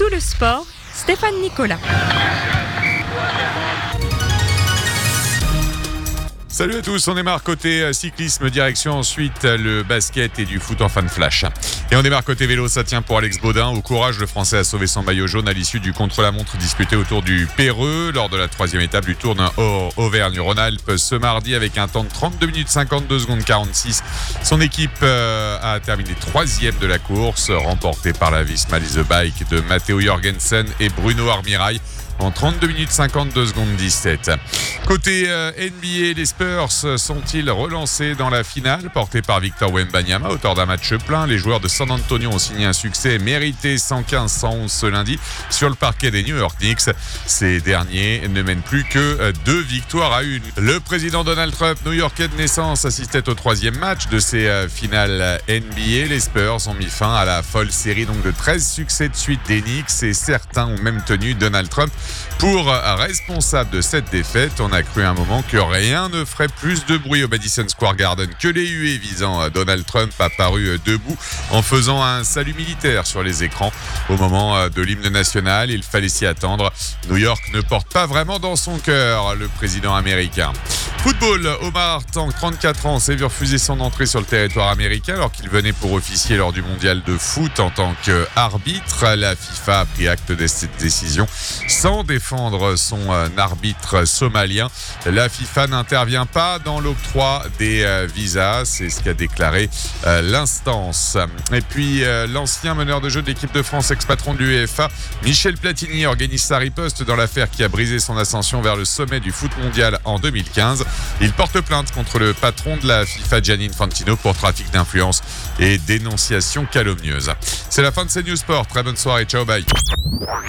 le sport, Stéphane Nicolas. Salut à tous, on démarre côté cyclisme, direction ensuite le basket et du foot en fin de flash. Et on démarre côté vélo, ça tient pour Alex Baudin. Au courage, le Français a sauvé son maillot jaune à l'issue du contre-la-montre disputé autour du Perreux lors de la 3e étape du Tour d'un Auvergne-Rhône-Alpes ce mardi avec un temps de 32 minutes 52 secondes 46. Son équipe a terminé 3e de la course, remportée par la Visma Lease Bike de Matteo Jorgensen et Bruno Armirail en 32 minutes 52 secondes 17. Côté NBA, les Spurs sont-ils relancés dans la finale portée par Victor Wembanyama, auteur d'un match plein. Les joueurs de San Antonio ont signé un succès mérité 115-111 ce lundi sur le parquet des New York Knicks. Ces derniers ne mènent plus que 2 victoires à 1. Le président Donald Trump, new-yorkais de naissance, assistait au 3e match de ces finales NBA. Les Spurs ont mis fin à la folle série donc de 13 succès de suite des Knicks et certains ont même tenu Donald Trump pour responsable de cette défaite. On a cru un moment que rien ne ferait plus de bruit au Madison Square Garden que les huées visant Donald Trump, apparu debout en faisant un salut militaire sur les écrans au moment de l'hymne national. Il fallait s'y attendre. New York ne porte pas vraiment dans son cœur le président américain. Football, Omar Tank, 34 ans, s'est vu refuser son entrée sur le territoire américain alors qu'il venait pour officier lors du mondial de foot en tant qu'arbitre. La FIFA a pris acte de cette décision sans défendre son arbitre somalien. La FIFA n'intervient pas dans l'octroi des visas, c'est ce qu'a déclaré l'instance. Et puis l'ancien meneur de jeu de l'équipe de France, ex-patron de l'UEFA, Michel Platini, organise sa riposte dans l'affaire qui a brisé son ascension vers le sommet du foot mondial en 2015. Il porte plainte contre le patron de la FIFA, Gianni Infantino, pour trafic d'influence et dénonciation calomnieuse. C'est la fin de CNews Sport. Très bonne soirée. Ciao, bye.